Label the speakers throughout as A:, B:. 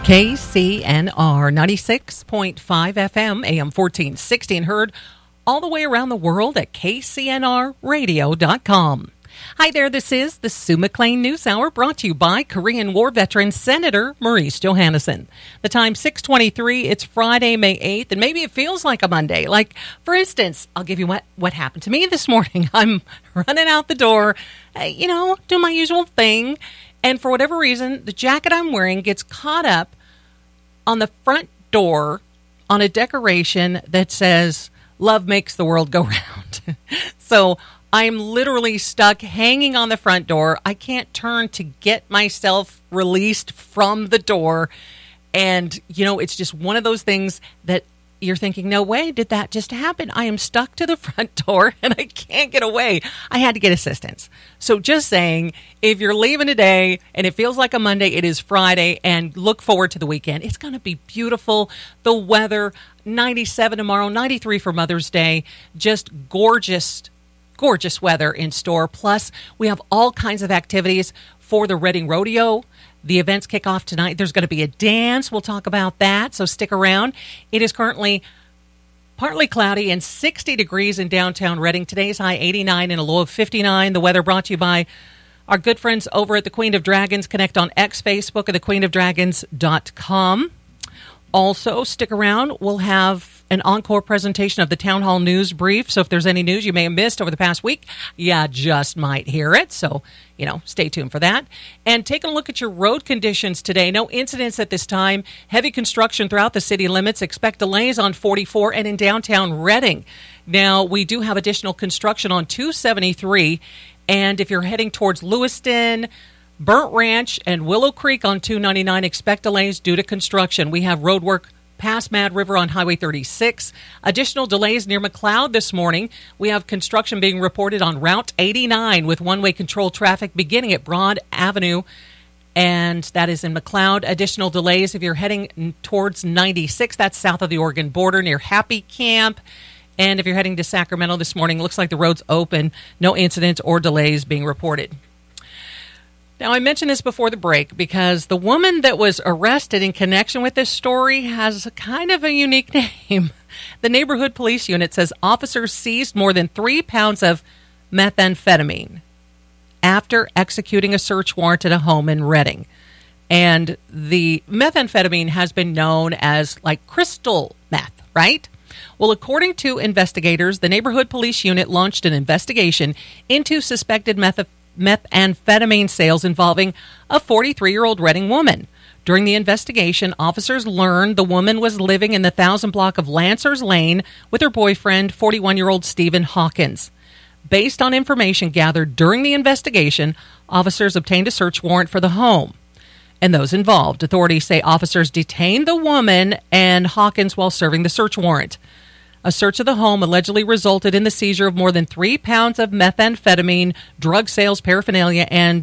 A: KCNR 96.5 FM, AM 1460, and heard all the way around the world at kcnrradio.com. Hi there, this is the Sue McLean News Hour, brought to you by Korean War veteran Senator Maurice Johannesson. The time 6:23. It's Friday, May 8th, and maybe it feels like a Monday. Like, for instance, I'll give you what happened to me this morning. I'm running out the door, doing my usual thing, and for whatever reason, the jacket I'm wearing gets caught up on the front door on a decoration that says, "Love makes the world go round." So I'm literally stuck hanging on the front door. I can't turn to get myself released from the door. And, it's just one of those things that you're thinking, no way, did that just happen? I am stuck to the front door and I can't get away. I had to get assistance. So just saying, if you're leaving today and it feels like a Monday, it is Friday, and look forward to the weekend. It's going to be beautiful. The weather, 97 tomorrow, 93 for Mother's Day. Just gorgeous weather in store. Plus, we have all kinds of activities for the Reading Rodeo. The events kick off tonight. There's going to be a dance. We'll talk about that, so stick around. It is currently partly cloudy and 60 degrees in downtown Reading. Today's high 89 and a low of 59. The weather brought to you by our good friends over at the Queen of Dragons. Connect on X, Facebook, at thequeenofdragons.com. Also, stick around. We'll have an encore presentation of the Town Hall News Brief. So if there's any news you may have missed over the past week, you just might hear it. So, stay tuned for that. And take a look at your road conditions today. No incidents at this time. Heavy construction throughout the city limits. Expect delays on 44 and in downtown Reading. Now, we do have additional construction on 273. And if you're heading towards Lewiston, Burnt Ranch, and Willow Creek on 299, expect delays due to construction. We have road work past Mad River on Highway 36. Additional delays near McLeod this morning. We have construction being reported on Route 89 with one-way control traffic beginning at Broad Avenue, and that is in McLeod. Additional delays if you're heading towards 96. That's south of the Oregon border near Happy Camp. And if you're heading to Sacramento this morning, looks like the road's open. No incidents or delays being reported. Now, I mentioned this before the break because the woman that was arrested in connection with this story has kind of a unique name. The neighborhood police unit says officers seized more than 3 pounds of methamphetamine after executing a search warrant at a home in Reading. And the methamphetamine has been known as like crystal meth, right? Well, according to investigators, the neighborhood police unit launched an investigation into suspected methamphetamine sales involving a 43-year-old Reading woman. During the investigation, officers learned the woman was living in the 1000 block of Lancers Lane with her boyfriend, 41-year-old Stephen Hawkins. Based on information gathered during the investigation, officers obtained a search warrant for the home and those involved. Authorities say officers detained the woman and Hawkins while serving the search warrant. A search of the home allegedly resulted in the seizure of more than 3 pounds of methamphetamine, drug sales paraphernalia, and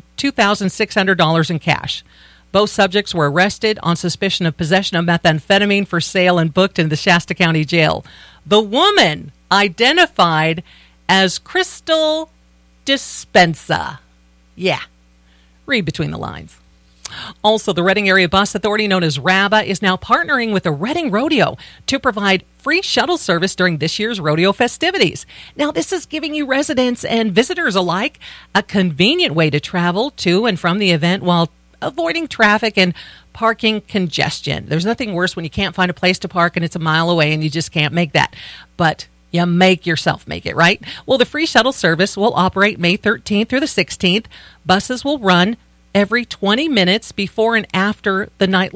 A: $2,600 in cash. Both subjects were arrested on suspicion of possession of methamphetamine for sale and booked in the Shasta County Jail. The woman identified as Crystal Dispensa. Yeah, read between the lines. Also, the Reading Area Bus Authority, known as RABA, is now partnering with the Reading Rodeo to provide free shuttle service during this year's rodeo festivities. Now, this is giving you residents and visitors alike a convenient way to travel to and from the event while avoiding traffic and parking congestion. There's nothing worse when you can't find a place to park and it's a mile away and you just can't make that. But you make yourself make it, right? Well, the free shuttle service will operate May 13th through the 16th. Buses will run every 20 minutes before and after the night